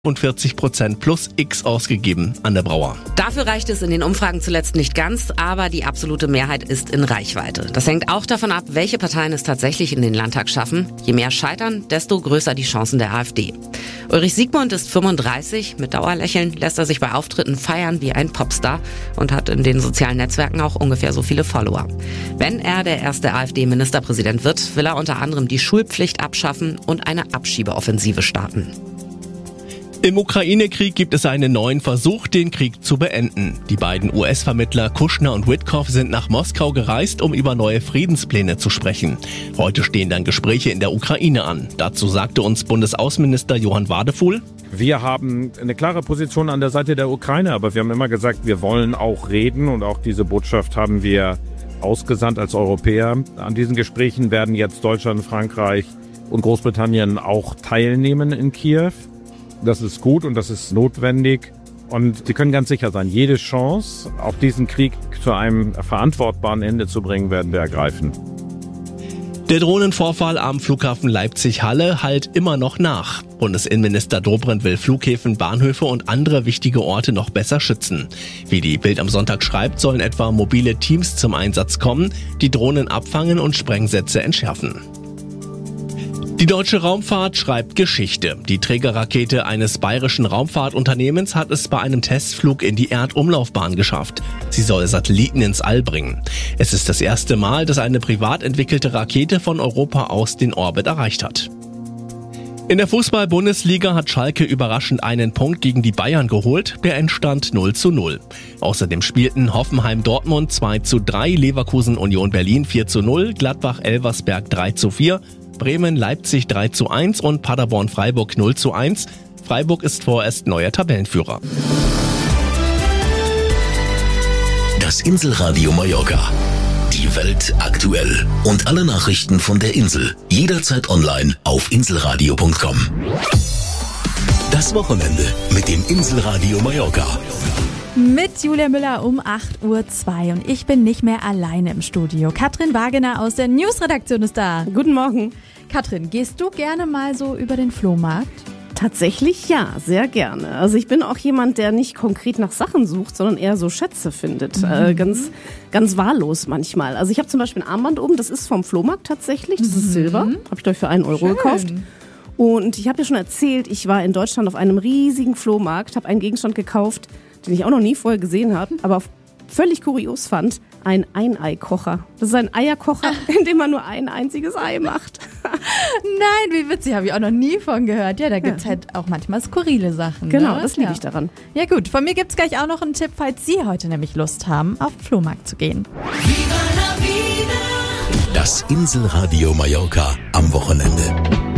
40% plus X ausgegeben an der Brauer. Dafür reicht es in den Umfragen zuletzt nicht ganz, aber die absolute Mehrheit ist in Reichweite. Das hängt auch davon ab, welche Parteien es tatsächlich in den Landtag schaffen. Je mehr scheitern, desto größer die Chancen der AfD. Ulrich Siegmund ist 35, mit Dauerlächeln lässt er sich bei Auftritten feiern wie ein Popstar und hat in den sozialen Netzwerken auch ungefähr so viele Follower. Wenn er der erste AfD-Ministerpräsident wird, will er unter anderem die Schulpflicht abschaffen und eine Abschiebeoffensive starten. Im Ukraine-Krieg gibt es einen neuen Versuch, den Krieg zu beenden. Die beiden US-Vermittler Kushner und Witkoff sind nach Moskau gereist, um über neue Friedenspläne zu sprechen. Heute stehen dann Gespräche in der Ukraine an. Dazu sagte uns Bundesaußenminister Johann Wadefuhl: Wir haben eine klare Position an der Seite der Ukraine, aber wir haben immer gesagt, wir wollen auch reden und auch diese Botschaft haben wir ausgesandt als Europäer. An diesen Gesprächen werden jetzt Deutschland, Frankreich und Großbritannien auch teilnehmen in Kiew. Das ist gut und das ist notwendig. Und Sie können ganz sicher sein, jede Chance, auch diesen Krieg zu einem verantwortbaren Ende zu bringen, werden wir ergreifen. Der Drohnenvorfall am Flughafen Leipzig-Halle hallt immer noch nach. Bundesinnenminister Dobrindt will Flughäfen, Bahnhöfe und andere wichtige Orte noch besser schützen. Wie die Bild am Sonntag schreibt, sollen etwa mobile Teams zum Einsatz kommen, die Drohnen abfangen und Sprengsätze entschärfen. Die deutsche Raumfahrt schreibt Geschichte. Die Trägerrakete eines bayerischen Raumfahrtunternehmens hat es bei einem Testflug in die Erdumlaufbahn geschafft. Sie soll Satelliten ins All bringen. Es ist das erste Mal, dass eine privat entwickelte Rakete von Europa aus den Orbit erreicht hat. In der Fußball-Bundesliga hat Schalke überraschend einen Punkt gegen die Bayern geholt. Der Endstand 0:0. Außerdem spielten Hoffenheim-Dortmund 2:3, Leverkusen-Union Berlin 4:0, Gladbach-Elversberg 3:4, Bremen-Leipzig 3:1 und Paderborn-Freiburg 0:1. Freiburg ist vorerst neuer Tabellenführer. Das Inselradio Mallorca. Die Welt aktuell. Und alle Nachrichten von der Insel. Jederzeit online auf inselradio.com. Das Wochenende mit dem Inselradio Mallorca. Mit Julia Müller um 8:02 Uhr und ich bin nicht mehr alleine im Studio. Katrin Wagener aus der Newsredaktion ist da. Guten Morgen. Katrin, gehst du gerne mal so über den Flohmarkt? Tatsächlich ja, sehr gerne. Also ich bin auch jemand, der nicht konkret nach Sachen sucht, sondern eher so Schätze findet. Ganz wahllos manchmal. Also ich habe zum Beispiel ein Armband oben, das ist vom Flohmarkt tatsächlich, das ist Silber. Habe ich glaube ich für 1 Euro gekauft. Und ich habe ja schon erzählt, ich war in Deutschland auf einem riesigen Flohmarkt, habe einen Gegenstand gekauft, den ich auch noch nie vorher gesehen habe, aber völlig kurios fand, ein Eineikocher. Das ist ein Eierkocher, in dem man nur ein einziges Ei macht. Nein, wie witzig, habe ich auch noch nie von gehört. Ja, da gibt's halt auch manchmal skurrile Sachen. Genau, ne? das liebe ich daran. Ja gut, von mir gibt's gleich auch noch einen Tipp, falls Sie heute nämlich Lust haben, auf den Flohmarkt zu gehen. Das Inselradio Mallorca am Wochenende.